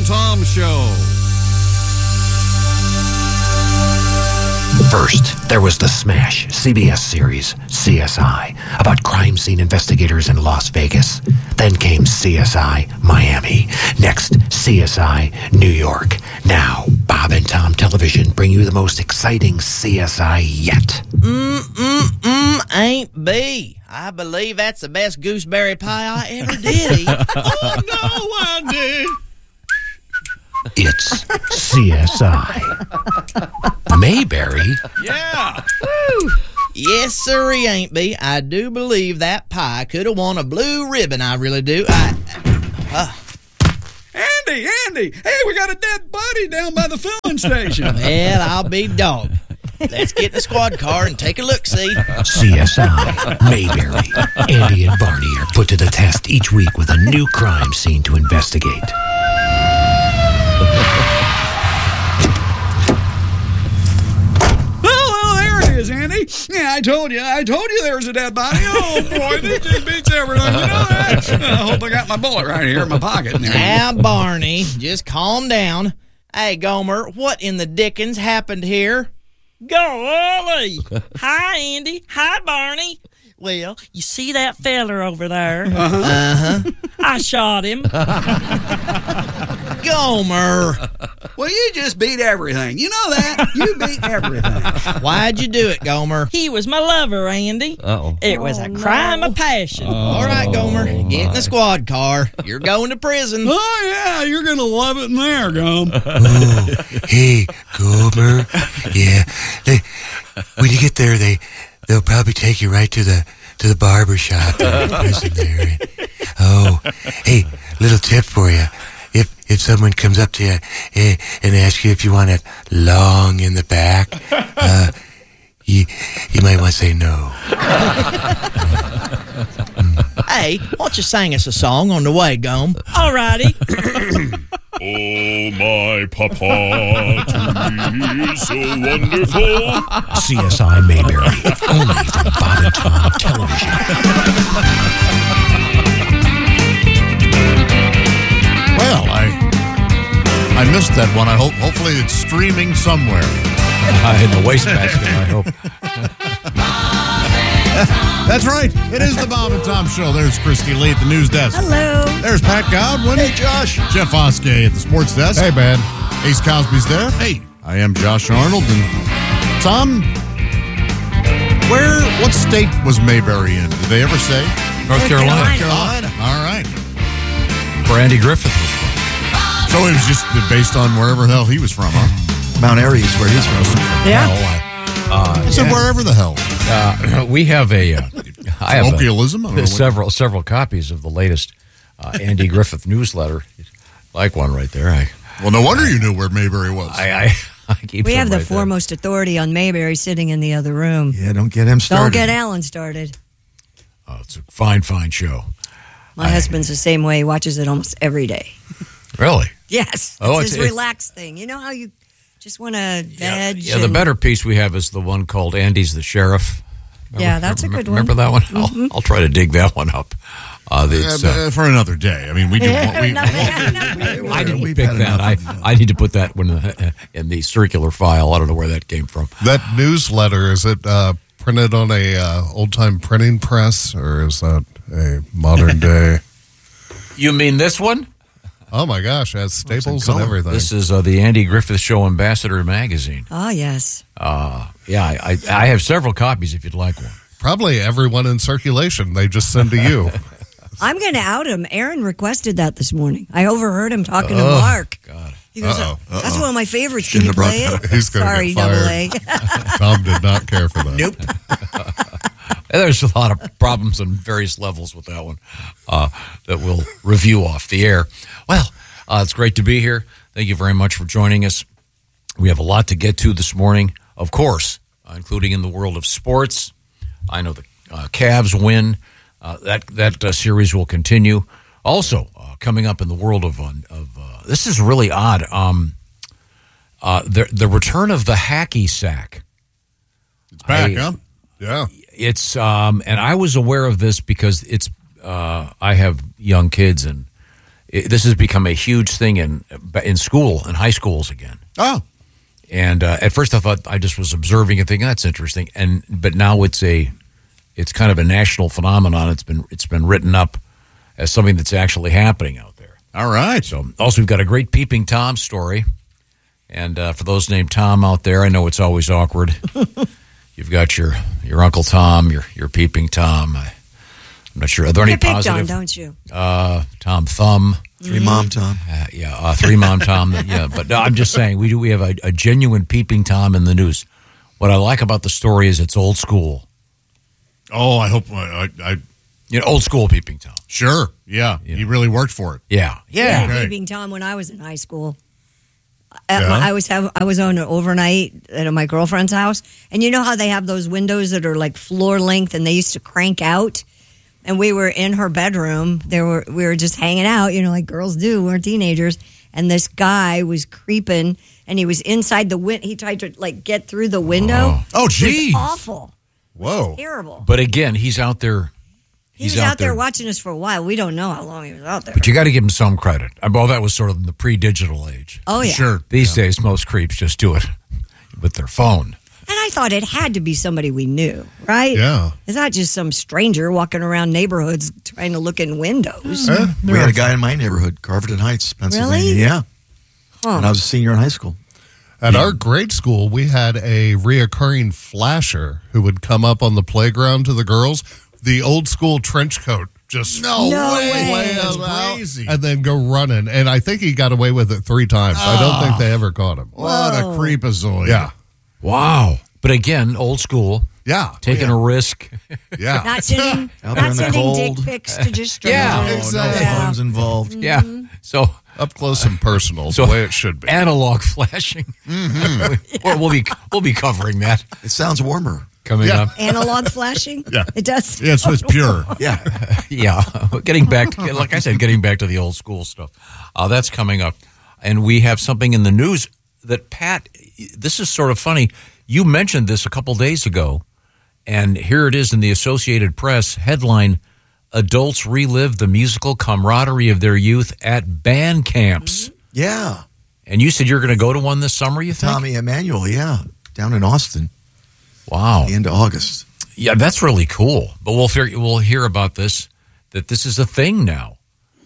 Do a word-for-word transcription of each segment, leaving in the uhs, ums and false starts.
and Tom Show. First, there was the smash C B S series C S I about crime scene investigators in Las Vegas. Then came C S I Miami. Next, C S I New York. Now, Bob and Tom Television bring you the most exciting C S I yet. Mm-mm-mm ain't B. I believe that's the best gooseberry pie I ever did eat. Oh, no, Wendy. It's C S I Mayberry. Yeah. Woo. Yes, sir, he ain't B. I do believe that pie could have won a blue ribbon. I really do. I... Uh, Andy, Andy, hey, we got a dead body down by the filling station. well, I'll be dogged. Let's get in the squad car and take a look-see. C S I Mayberry. Andy and Barney are put to the test each week with a new crime scene to investigate. Andy. Yeah, I told you. I told you there was a dead body. Oh, boy, this just beats everything. You know that? I hope I got my bullet right here in my pocket. Now, Barney, just calm down. Hey, Gomer, what in the dickens happened here? Golly! Hi, Andy. Hi, Barney. Well, you see that feller over there? Uh-huh. Uh-huh. I shot him. Gomer! Well, you just beat everything. You know that? You beat everything. Why'd you do it, Gomer? He was my lover, Andy. Uh-oh. It was a crime of passion. Oh, all right, Gomer, get in the squad car. You're going to prison. Oh, yeah, you're going to love it in there, Gum. Oh, hey, Gomer. Yeah, they, when you get there, they, they'll probably take you right to the to the barber shop in the prison there. Oh, hey, little tip for you. If if someone comes up to you eh, and asks you if you want it long in the back, uh, you you might want to say no. Hey, why don't you sing us a song on the way, Gum? All righty. Oh, my papa, to me so wonderful. C S I Mayberry, only from Bob and Tom Television. Well, I I missed that one. I hope hopefully it's streaming somewhere. Uh, in the wastebasket, I hope. That's right. It is the Bob and Tom Show. There's Christy Lee at the news desk. Hello. There's Pat Godwin. Hey, Josh. Jeff Oskey at the sports desk. Hey, man. Ace Cosby's there. Hey, I am Josh Arnold. And Tom, where, what state was Mayberry in? Did they ever say? North Carolina. Carolina. All right. Where Andy Griffith was from. So it was just based on wherever the hell he was from, huh? Mount Airy is where he's from. Yeah. Uh, I said yeah. wherever the hell. Uh, we have a, uh, I have Colloquialism? I don't know a, what- several several copies of the latest uh, Andy Griffith newsletter. Like one right there. I, Well, no wonder you knew where Mayberry was. I, I, I keep We them have the right there. foremost authority on Mayberry sitting in the other room. Yeah, don't get him started. Don't get Alan started. Oh, it's a fine, fine show. My I- husband's the same way. He watches it almost every day. Really? Yes. Oh, it's his it's- relaxed thing. You know how you just want to Yeah, veg? yeah, the and- better piece we have is the one called Andy's the Sheriff. Yeah, that's a good one. Remember that one? Mhm. I'll, I'll try to dig that one up. Uh, it's, Uh, uh, for another day. I mean, we do. We, I didn't We've pick had that. I, enough of that. I need to put that one in the, in the circular file. I don't know where that came from. That newsletter, is it uh, printed on a uh, old-time printing press, or is that a modern day? You mean this one? Oh, my gosh, it has staples and everything. This is uh, the Andy Griffith Show Ambassador magazine. Ah, yes. Uh, yeah, I, I, I have several copies if you'd like one. Probably everyone in circulation. They just send to you. I'm going to out him. Aaron requested that this morning. I overheard him talking Oh, to Mark. God. He goes, Uh-oh, "Oh, that's uh-oh. one of my favorites. Shouldn't Can you have brought play that it?" up. He's gonna Sorry, get fired. double A. Tom did not care for that. Nope. There's a lot of problems on various levels with that one uh, that we'll review off the air. Well, uh, it's great to be here. Thank you very much for joining us. We have a lot to get to this morning, of course, uh, including in the world of sports. I know the uh, Cavs win. Uh, that that uh, series will continue. Also, uh, coming up in the world of, of uh, this is really odd, um, uh, the, the return of the hacky sack. it's back, I- huh? Yeah. It's um, and I was aware of this because it's uh, I have young kids, and it, this has become a huge thing in in school, in high schools again. Oh. And uh, at first I thought I just was observing and thinking that's interesting, and but now it's a it's kind of a national phenomenon. It's been it's been written up as something that's actually happening out there. All right. So also we've got a great Peeping Tom story, and uh, for those named Tom out there, I know it's always awkward. You've got your your Uncle Tom, your your Peeping Tom. I, I'm not sure. Are there any You picked positive? on, don't you? Uh, Tom Thumb. Three Mom Tom. Uh, yeah, uh, three Mom Tom. Yeah, but no, I'm just saying we do. We have a, a genuine Peeping Tom in the news. What I like about the story is it's old school. Oh, I hope I, I, I You know, old school Peeping Tom. sure. Yeah, Yeah. he really worked for it. Yeah, Yeah, Okay. Peeping Tom when I was in high school. At Yeah? my, I was have I was on an overnight at my girlfriend's house, and you know how they have those windows that are like floor length, and they used to crank out. And we were in her bedroom. There were we were just hanging out, you know, like girls do. We're teenagers, and this guy was creeping, and he was inside the window. He tried to like get through the window. Oh, It geez. was awful. Whoa. Terrible. but again, he's out there. He He's was out, there. watching us for a while. We don't know how long he was out there. But you got to give him some credit. Uh, Well, that was sort of in the pre-digital age. Oh yeah. Sure. These days, most creeps just do it with their phone. And I thought it had to be somebody we knew, right? Yeah. It's not just some stranger walking around neighborhoods trying to look in windows. Eh, We had a guy in my neighborhood, Carverton Heights, Pennsylvania. Really? Yeah. Huh. When I was a senior in high school. At our grade school, we had a reoccurring flasher who would come up on the playground to the girls, the old school trench coat, just No, No way. way. That's out, crazy. and then go running. And I think he got away with it three times. I don't think they ever caught him. What a Whoa. creepazoid. Yeah, Wow. But again, old school, Yeah. taking a risk. Yeah. Not sending, Out there not in the sending dick cold. pics to just strangers. Yeah, No, exactly. no phones involved. Yeah. So up close and personal, So- the way it should be. analog flashing. Well, we'll be we'll be covering that It sounds warmer. coming Yeah. up. Analog flashing? Yeah. It does. Yeah, so it's pure. Yeah. Yeah, getting back, to, like I said, getting back to the old school stuff. Uh, that's coming up, and we have something in the news that Pat. This is sort of funny. You mentioned this a couple days ago, and here it is in the Associated Press headline: Adults relive the musical camaraderie of their youth at band camps. Yeah. And you said you're going to go to one this summer. You think? Tommy Emmanuel, yeah. Down in Austin, Wow. the end of August. Yeah, that's really cool. But we'll hear, we'll hear about this, that this is a thing now.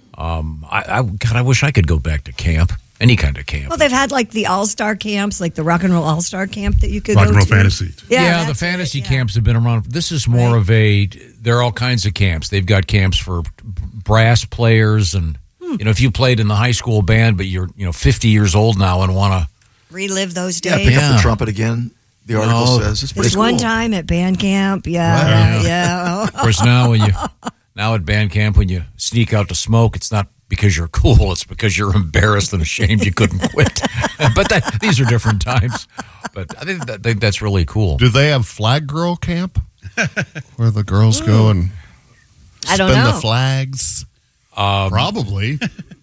Um, I, I God, I wish I could go back to camp, any kind of camp. Well, they've had like the All Star camps, like the Rock and Roll All Star camp that you could Rock go and roll to. fantasy. Yeah, yeah, the that's fantasy it, yeah. camps have been around. This is more Right. of a. There are all kinds of camps. They've got camps for brass players, and Hmm. you know, if you played in the high school band, but you're you know fifty years old now and want to. Relive those Yeah, days. pick up Yeah. the trumpet again. The article No. says it's pretty This cool. one time at band camp, yeah, yeah. Of course, now when you now at band camp when you sneak out to smoke, it's not because you're cool; it's because you're embarrassed and ashamed you couldn't quit. But that, these are different times. But I think, that, I think that's really cool. Do they have flag girl camp where the girls go and I don't spin know. the flags? Um, Probably.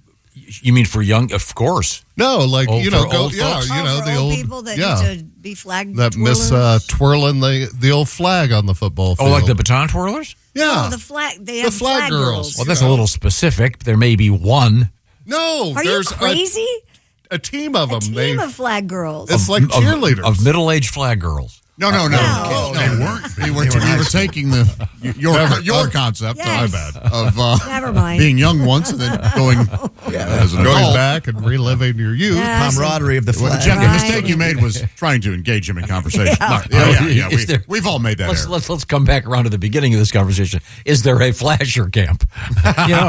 You mean for young? Of course. No, like Oh, you know, for go old yeah, folks? you Oh, know for the old old people that yeah need to be flag that miss uh, twirlers? twirling the the old flag on the football field. Oh, like the baton twirlers? yeah. Oh, the flag. They The have flag flag, girls. girls. Well, that's a little specific. There may be one. no, Are you there's crazy? A, a team of A them. team they of flag girls. it's like of, cheerleaders. of middle-aged flag girls. No, no, no. No. no, they weren't. We were, we were taking the your Never. your concept. Yes. My bad. Of uh, Never mind. being young once and then going Yeah. as an going adult. back and reliving your youth. Yeah. Camaraderie of the Well, flag. Jeff, the Right. mistake you made was trying to engage him in conversation. Yeah. No, yeah, yeah, yeah. Is We, there- we've all made that Let's, error. let's let's come back around to the beginning of this conversation. Is there a flasher camp? you know,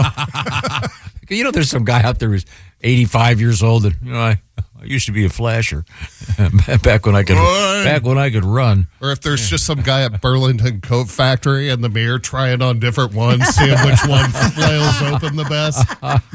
you know, there's some guy out there who's eighty-five years old, and you know, I, I used to be a flasher back when I could Boy. back when I could run. Or if there's just some guy at Burlington Coat Factory in the mirror trying on different ones, seeing which one flails open the best.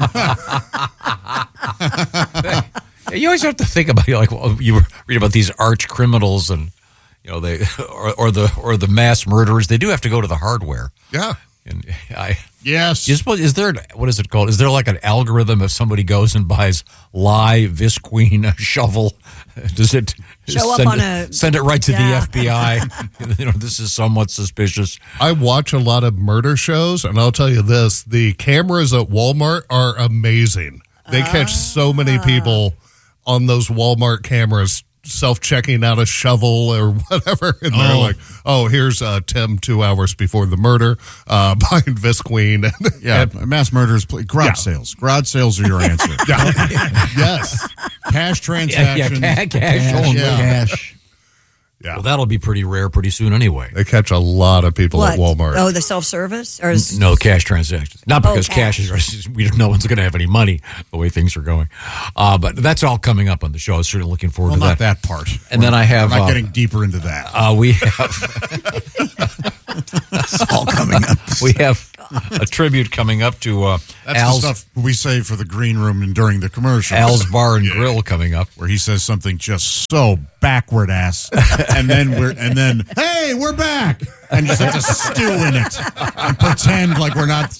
You always have to think about you know, like well, you read about these arch criminals and you know they or, or the or the mass murderers. They do have to go to the hardware. Yeah. And I yes. You suppose, is there an, what is it called? Is there like an algorithm if somebody goes and buys lye, Visqueen, a shovel? Does it Show up send on it, a- send it right to yeah. the F B I? You know, this is somewhat suspicious. I watch a lot of murder shows, and I'll tell you this: the cameras at Walmart are amazing. They catch so many people on those Walmart cameras self-checking out a shovel or whatever, and they're Oh. like, "Oh, here's uh, Tim two hours before the murder, uh, buying Visqueen." Yeah, And- mass murders, pl- garage Yeah. sales. Garage sales are your answer. yes, Cash transactions. Yeah, yeah, ca- cash only. Yeah. Cash. yeah. Well, that'll be pretty rare pretty soon anyway. They catch a lot of people What? at Walmart. Oh, the self-service? Or is, No cash transactions. Not Oh, because cash. cash. is, we no one's going to have any money the way things are going. Uh, but that's all coming up on the show. I'm certainly looking forward Well, to not that. that part. And then I have, I'm not uh, getting deeper into that. Uh, we have It's all coming up. we have a tribute coming up to uh, That's Al's, the stuff we say for the green room and during the commercial. Al's Bar and Grill coming up. where he says something just so backward ass, and then we're and then hey, we're back, and just have to stew in it and pretend like we're not.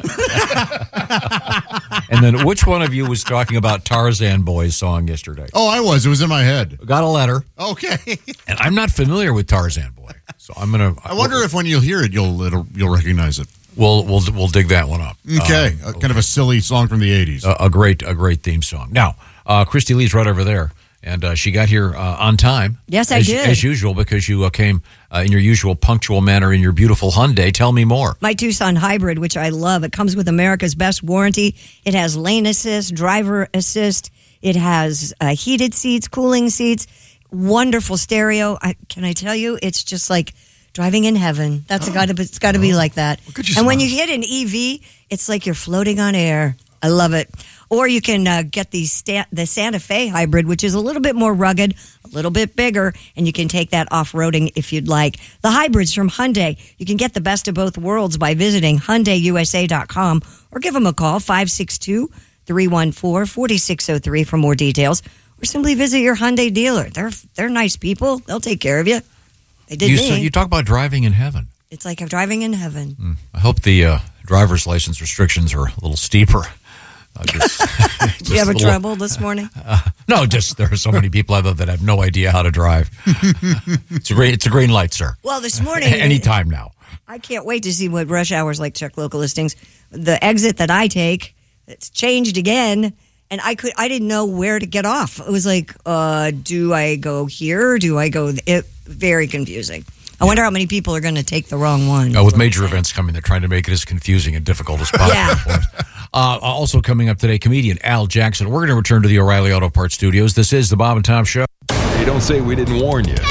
And then which one of you was talking about Tarzan Boy's song yesterday? Oh, I was. It was in my head. Got a letter, Okay. and I'm not familiar with Tarzan Boy, so I'm gonna. I wonder if when you'll hear it, you'll it'll, you'll recognize it. we'll we'll we'll dig that one up. Okay, uh, kind of a silly song from the eighties. a, a great a great theme song. Now, uh, Christy Lee's right over there, and uh, she got here uh, on time. Yes, I as, did. as usual, because you uh, came uh, in your usual punctual manner in your beautiful Hyundai. Tell me more. my Tucson Hybrid, which I love. It comes with America's best warranty. It has lane assist, driver assist. It has uh, heated seats, cooling seats, wonderful stereo. I, can I tell you, it's just like driving in heaven. That's got to it's got to be like that. at you And when you smile. hit an E V, it's like you're floating on air. I love it. Or you can uh, get the sta- the Santa Fe Hybrid, which is a little bit more rugged, a little bit bigger, and you can take that off-roading if you'd like. The hybrids from Hyundai. You can get the best of both worlds by visiting Hyundai U S A dot com or give them a call, five six two, three one four, four six zero three for more details. Or simply visit your Hyundai dealer. They're they're nice people. They'll take care of you. They did You, me. so you talk about driving in heaven. It's like I'm driving in heaven. I hope the uh, driver's license restrictions are a little steeper. Uh, just- Did you have a just a little- trouble this morning? No, just there are so many people out there that have no idea how to drive. It's a green, it's a green light, sir. Well, this morning, Anytime now. I can't wait to see what rush hours like. Check local listings. The exit that I take, it's changed again, and I could I didn't know where to get off. It was like, uh, do I go here? Do I go? Th- it very confusing. I wonder how many people are going to take the wrong one. Uh, with major events coming, they're trying to make it as confusing and difficult as possible. Yeah. for us. Uh, also coming up today, comedian Al Jackson. We're going to return to the O'Reilly Auto Parts Studios. This is the Bob and Tom Show. Hey, don't say we didn't warn you.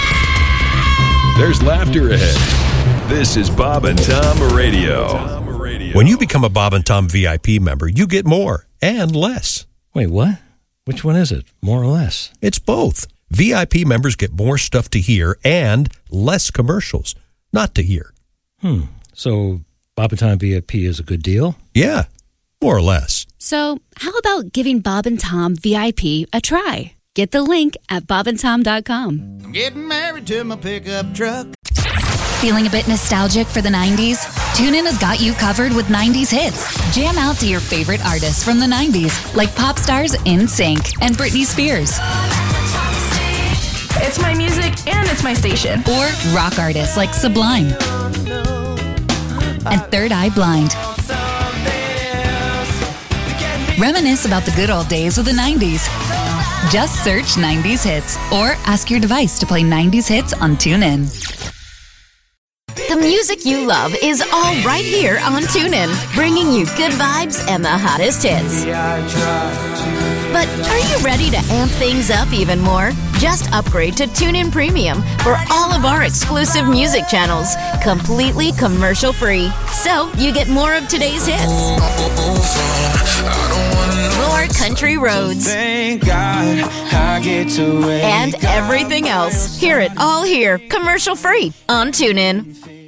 There's laughter ahead. This is Bob and Tom Radio. When you become a Bob and Tom V I P member, you get more and less. Wait, what? Which one is it? More or less? It's both. V I P members get more stuff to hear and less commercials not to hear. Hmm. So Bob and Tom V I P is a good deal? Yeah, more or less. So, how about giving Bob and Tom V I P a try? Get the link at bob and tom dot com. I'm getting married to my pickup truck. Feeling a bit nostalgic for the nineties? TuneIn has got you covered with nineties hits. Jam out to your favorite artists from the nineties, like pop stars NSYNC and Britney Spears. It's my music and it's my station. Or rock artists like Sublime and Third Eye Blind. Reminisce about the good old days of the nineties. Just search nineties hits or ask your device to play nineties hits on TuneIn. The music you love is all right here on TuneIn, bringing you good vibes and the hottest hits. But are you ready to amp things up even more? Just upgrade to TuneIn Premium for all of our exclusive music channels, completely commercial free. So you get more of today's hits, more country roads, Thank God I get to wake and everything else. Hear it all here, commercial free on TuneIn.